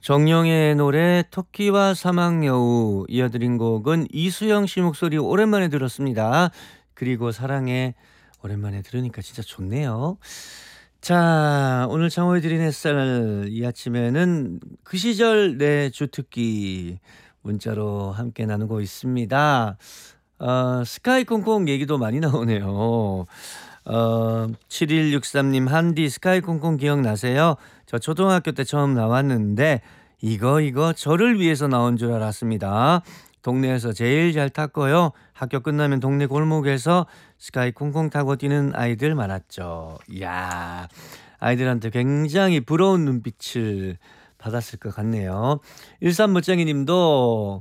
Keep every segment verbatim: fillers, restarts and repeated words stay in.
정영의 노래 토끼와 사막여우 이어드린 곡은 이수영 씨 목소리 오랜만에 들었습니다. 그리고 사랑해 오랜만에 들으니까 진짜 좋네요. 자, 오늘 창호해 드린 햇살 이 아침에는 그 시절 내 주특기 문자로 함께 나누고 있습니다. 어, 스카이 콩콩 얘기도 많이 나오네요. 어, 칠일육삼 님 한디 스카이 콩콩 기억나세요? 저 초등학교 때 처음 나왔는데 이거 이거 저를 위해서 나온 줄 알았습니다. 동네에서 제일 잘 탔고요. 학교 끝나면 동네 골목에서 스카이 콩콩 타고 뛰는 아이들 많았죠. 이야, 아이들한테 굉장히 부러운 눈빛을 받았을 것 같네요. 일삼무짱이 님도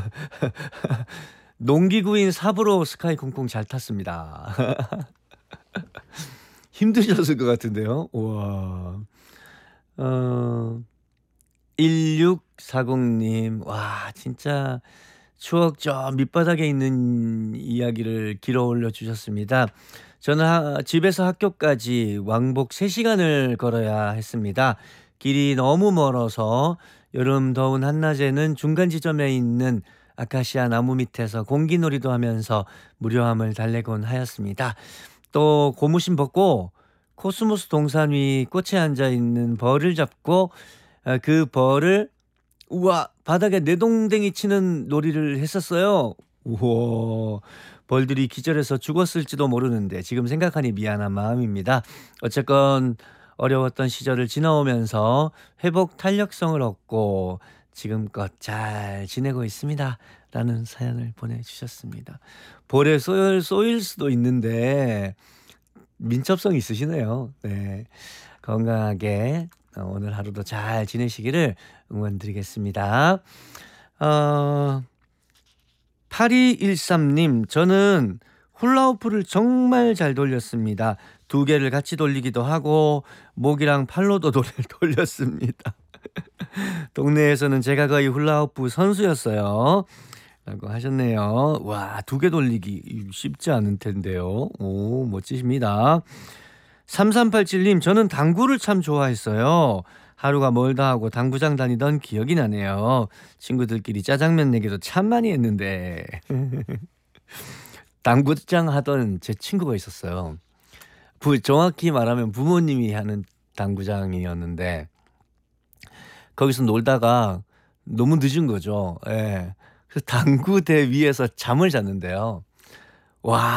농기구인 삽으로 스카이 콩콩 잘 탔습니다. 힘드셨을 것 같은데요. 우와. 어, 일육사공 님, 와, 진짜 추억 저 밑바닥에 있는 이야기를 길어 올려 주셨습니다. 저는 하, 집에서 학교까지 왕복 세 시간을 걸어야 했습니다. 길이 너무 멀어서 여름 더운 한낮에는 중간 지점에 있는 아카시아 나무 밑에서 공기놀이도 하면서 무료함을 달래곤 하였습니다. 또 고무신 벗고 코스모스 동산 위 꽃에 앉아 있는 벌을 잡고 아, 그 벌을 우와 바닥에 내동댕이 치는 놀이를 했었어요. 우와, 벌들이 기절해서 죽었을지도 모르는데 지금 생각하니 미안한 마음입니다. 어쨌건 어려웠던 시절을 지나오면서 회복 탄력성을 얻고 지금껏 잘 지내고 있습니다. 라는 사연을 보내주셨습니다. 볼에 쏘일, 쏘일 수도 있는데 민첩성 있으시네요. 네, 건강하게 오늘 하루도 잘 지내시기를 응원드리겠습니다. 어, 팔이일삼 님, 저는 훌라후프를 정말 잘 돌렸습니다. 두 개를 같이 돌리기도 하고 목이랑 팔로도 돌, 돌렸습니다. 동네에서는 제가 거의 훌라후프 선수였어요. 라고 하셨네요. 와, 두 개 돌리기 쉽지 않을 텐데요. 오, 멋지십니다. 삼삼팔칠 님, 저는 당구를 참 좋아했어요. 하루가 멀다 하고 당구장 다니던 기억이 나네요. 친구들끼리 짜장면 내기도 참 많이 했는데. 당구장 하던 제 친구가 있었어요. 부, 정확히 말하면 부모님이 하는 당구장이었는데 거기서 놀다가 너무 늦은 거죠. 예. 그래서 당구대 위에서 잠을 잤는데요. 와.